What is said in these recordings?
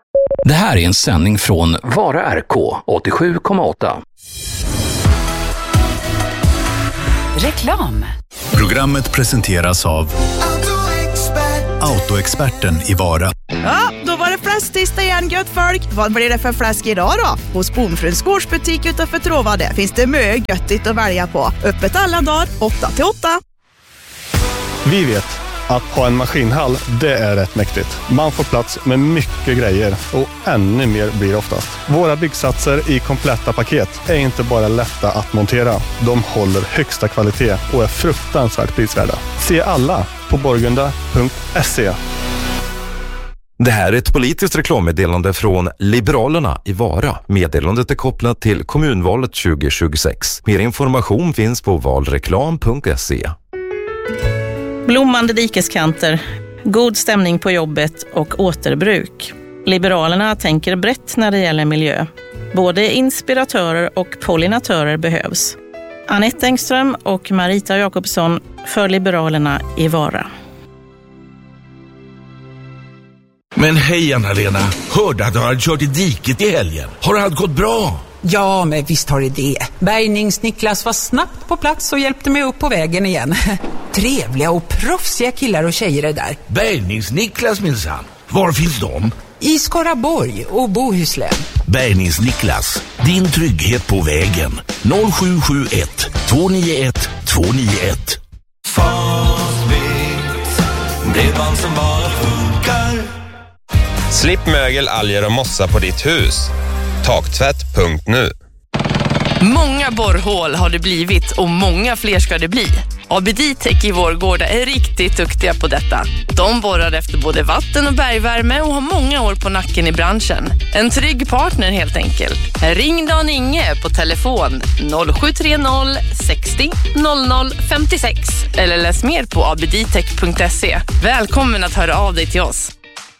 Det här är en sändning från Vara RK 87,8. Reklam. Programmet presenteras av Autoexperten i Vara. Ja, då var det fläsktisdag igen, gött folk. Vad blir det för fläsk idag då? Hos Bonfröns gårdsbutik utanför Trova, där finns det mycket göttigt att välja på. Öppet alla dagar, 8-8. Vi vet att ha en maskinhall, det är rätt mäktigt. Man får plats med mycket grejer och ännu mer blir oftast. Våra byggsatser i kompletta paket är inte bara lätta att montera. De håller högsta kvalitet och är fruktansvärt prisvärda. Se alla på borgunda.se. Det här är ett politiskt reklammeddelande från Liberalerna i Vara. Meddelandet är kopplat till kommunvalet 2026. Mer information finns på valreklam.se. Blommande dikeskanter, god stämning på jobbet och återbruk. Liberalerna tänker brett när det gäller miljö. Både inspiratörer och pollinatörer behövs. Anette Engström och Marita Jakobsson för Liberalerna i Vara. Men hej Anna-Lena, hörde att du har kört i diket i helgen. Har allt gått bra? Ja, men visst har det. Bärgnings-Niklas var snabbt på plats och hjälpte mig upp på vägen igen. Trevliga och proffsiga killar och tjejer är där. Bärgnings-Niklas minsann. Var finns de? I Skaraborg och Bohuslän. Bärgnings-Niklas, din trygghet på vägen. 0771 291 291. Fastbit, bredband som bara funkar. Slipp mögel, alger och mossa på ditt hus. Taktvätt.nu. Många borrhål har det blivit och många fler ska det bli. ABD-Tech i Vårgårda är riktigt duktiga på detta. De borrar efter både vatten och bergvärme och har många år på nacken i branschen. En trygg partner helt enkelt. Ring Dan Inge på telefon 0730 60 00 56 eller läs mer på abdtech.se. Välkommen att höra av dig till oss.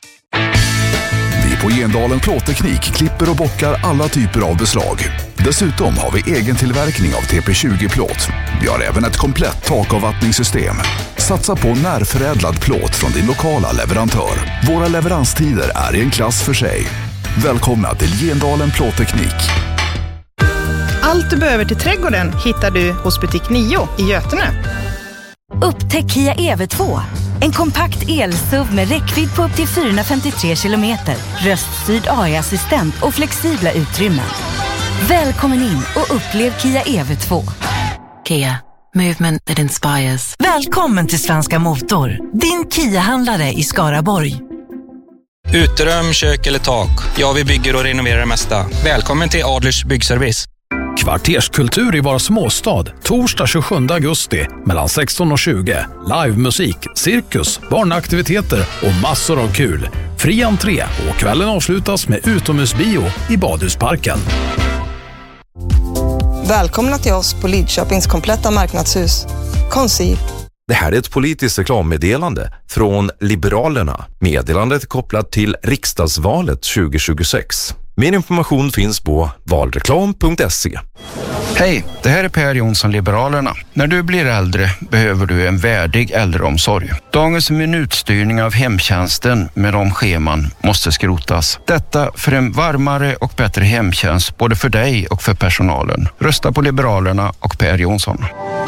Vi på Gendalen Plåtteknik klipper och bockar alla typer av beslag. Dessutom har vi egen tillverkning av TP20-plåt. Vi har även ett komplett takavvattningssystem. Satsa på närförädlad plåt från din lokala leverantör. Våra leveranstider är i en klass för sig. Välkomna till Gendalen Plåtteknik. Allt du behöver till trädgården hittar du hos butik 9 i Götene. Upptäck Kia EV2. En kompakt el-SUV med räckvidd på upp till 453 kilometer, röststyrd AI-assistent och flexibla utrymmen. Välkommen in och upplev Kia EV2. Kia, movement that inspires. Välkommen till Svenska Motor, din Kia-handlare i Skaraborg. Uterum, kök eller tak. Ja, vi bygger och renoverar det mesta. Välkommen till Adlers byggservice. Kvarterskultur i vår småstad, torsdag 27 augusti mellan 16 och 20. Livemusik, cirkus, barnaktiviteter och massor av kul. Fri entré och kvällen avslutas med utomhusbio i Badhusparken. Välkomna till oss på Lidköpings kompletta marknadshus. Koncept. Det här är ett politiskt reklammeddelande från Liberalerna. Meddelandet är kopplat till riksdagsvalet 2026. Mer information finns på valreklam.se. Hej, det här är Per Jonsson, Liberalerna. När du blir äldre behöver du en värdig äldreomsorg. Dagens minutstyrning av hemtjänsten med de scheman måste skrotas. Detta för en varmare och bättre hemtjänst både för dig och för personalen. Rösta på Liberalerna och Per Jonsson.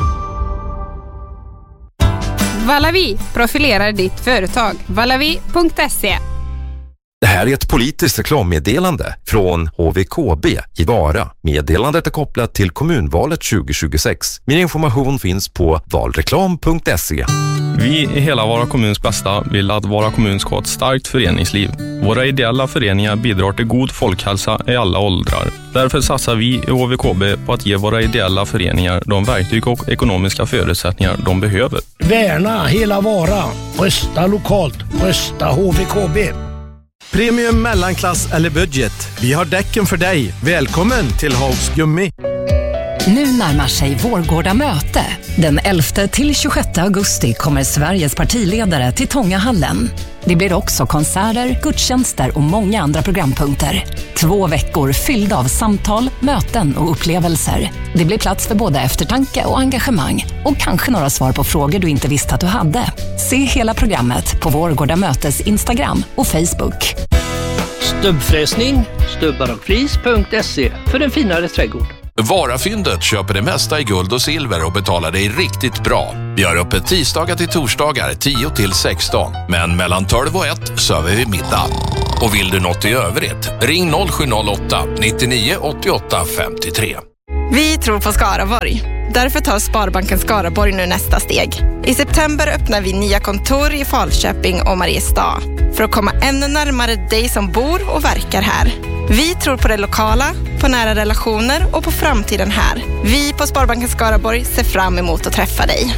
Valavi profilerar ditt företag. Valavi.se. Det här är ett politiskt reklammeddelande från HVKB i Vara. Meddelandet är kopplat till kommunvalet 2026. Mer information finns på valreklam.se. Vi i hela Vara kommuns bästa vill att Vara kommun ska ha ett starkt föreningsliv. Våra ideella föreningar bidrar till god folkhälsa i alla åldrar. Därför satsar vi i HVKB på att ge våra ideella föreningar de verktyg och ekonomiska förutsättningar de behöver. Värna hela Vara. Rösta lokalt. Rösta HVKB. Premium, mellanklass eller budget. Vi har däcken för dig. Välkommen till Hags Gummi. Nu närmar sig Vårgårda möte. Den 11 till 26 augusti kommer Sveriges partiledare till Tångahallen. Det blir också konserter, gudstjänster och många andra programpunkter. 2 veckor fyllda av samtal, möten och upplevelser. Det blir plats för både eftertanke och engagemang. Och kanske några svar på frågor du inte visste att du hade. Se hela programmet på Vårgårda mötes Instagram och Facebook. Stubbfräsning, stubbarochflis.se för en finare trädgård. Varafyndet köper det mesta i guld och silver och betalar dig riktigt bra. Vi har öppet tisdagar till torsdagar 10 till 16. Men mellan 12 och 1 söver vi middag. Och vill du något i övrigt, ring 0708 99 88 53. Vi tror på Skaraborg. Därför tar Sparbanken Skaraborg nu nästa steg. I september öppnar vi nya kontor i Falköping och Mariestad för att komma ännu närmare dig som bor och verkar här. Vi tror på det lokala, på nära relationer och på framtiden här. Vi på Sparbanken Skaraborg ser fram emot att träffa dig.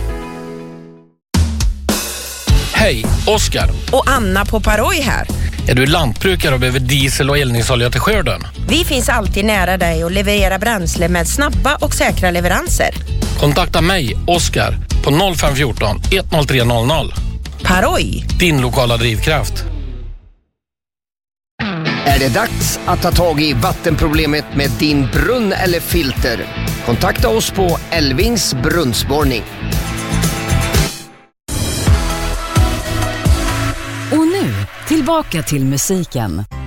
Hej, Oskar. Och Anna på Paroj här. Är du lantbrukare och behöver diesel och eldningsolja till skörden? Vi finns alltid nära dig och levererar bränsle med snabba och säkra leveranser. Kontakta mig, Oskar, på 0514 10300. Paroj. Din lokala drivkraft. Är det dags att ta tag i vattenproblemet med din brunn eller filter? Kontakta oss på Elvings brunnsborrning. Och nu, tillbaka till musiken.